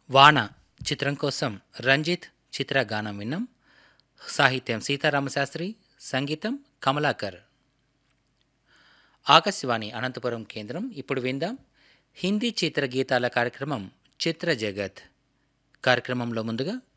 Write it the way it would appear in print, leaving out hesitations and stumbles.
వాన చిత్రం కోసం రంజిత్ చిత్ర గానం విన్నాం. సాహిత్యం సీతారామశాస్త్రి, సంగీతం కమలాకర్. ఆకాశవాణి అనంతపురం కేంద్రం. ఇప్పుడు విందాం హిందీ చిత్ర గీతాల కార్యక్రమం చిత్ర జగత్. కార్యక్రమంలో ముందుగా